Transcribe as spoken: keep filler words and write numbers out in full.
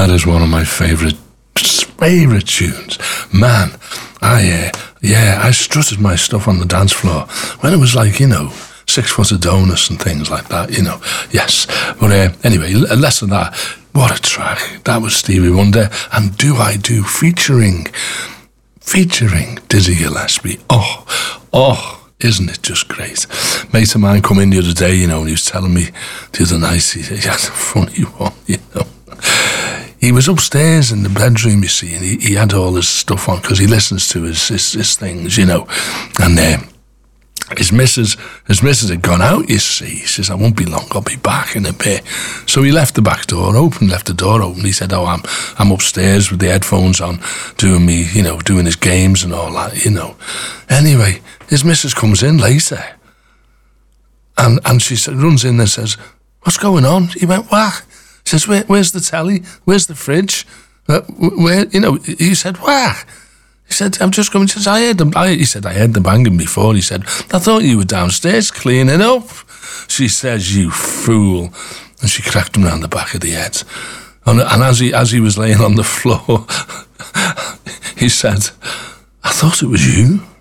That is one of my favourite favourite tunes. Man, I, uh, yeah, I strutted my stuff on the dance floor when it was like, you know, Six Foot Adonis and things like that, you know. Yes. But uh, anyway, less than that. What a track. That was Stevie Wonder. And Do I Do featuring, featuring Dizzy Gillespie. Oh, oh, isn't it just great? Mate of mine come in the other day, you know, and he was telling me the other night, he said, he had a funny one, you know. He was upstairs in the bedroom, you see, and he, he had all his stuff on because he listens to his, his, his things, you know. And uh, his missus, his missus had gone out, you see. He says, I won't be long, I'll be back in a bit. So he left the back door open, left the door open. He said, oh, I'm I'm upstairs with the headphones on, doing me, you know, doing his games and all that, you know. Anyway, his missus comes in later. And and she said, runs in and says, what's going on? He went, what? He says, Where, where's the telly? Where's the fridge? Uh, where, you know, he said, what? He said, I'm just coming. He says, I heard them. I, he said, I heard the banging before. He said, I thought you were downstairs cleaning up. She says, you fool. And she cracked him round the back of the head. And, and as he as he was laying on the floor, he said, I thought it was you.